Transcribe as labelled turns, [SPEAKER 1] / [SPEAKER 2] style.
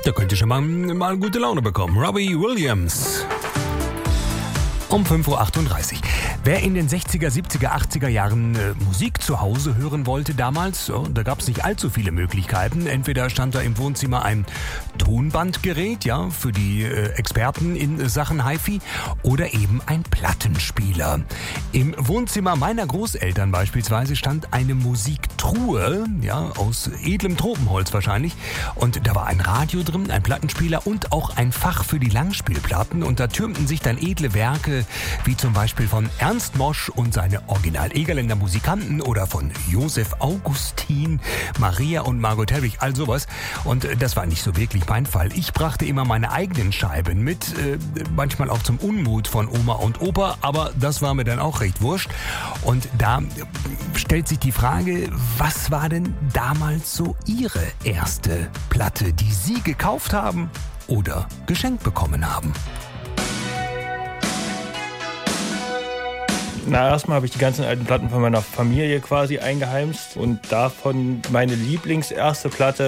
[SPEAKER 1] Da könnt ihr schon mal gute Laune bekommen. Robbie Williams. Um 5.38 Uhr. Wer in den 60er, 70er, 80er Jahren Musik zu Hause hören wollte damals, da gab es nicht allzu viele Möglichkeiten. Entweder stand da im Wohnzimmer ein Tonbandgerät, ja, für die Experten in Sachen Hi-Fi, oder eben ein Plattenspieler. Im Wohnzimmer meiner Großeltern beispielsweise stand eine Musiktruhe, ja, aus edlem Tropenholz wahrscheinlich. Und da war ein Radio drin, ein Plattenspieler und auch ein Fach für die Langspielplatten. Und da türmten sich dann edle Werke, wie zum Beispiel von Ernst Mosch und seine Original-Egerländer Musikanten oder von Josef Augustin, Maria und Margot Herwig, all sowas. Und das war nicht so wirklich mein Fall. Ich brachte immer meine eigenen Scheiben mit, manchmal auch zum Unmut von Oma und Opa, aber das war mir dann auch recht wurscht. Und da stellt sich die Frage, was war denn damals so Ihre erste Platte, die Sie gekauft haben oder geschenkt bekommen haben?
[SPEAKER 2] Na, erstmal habe ich die ganzen alten Platten von meiner Familie quasi eingeheimst und davon meine Lieblingserste Platte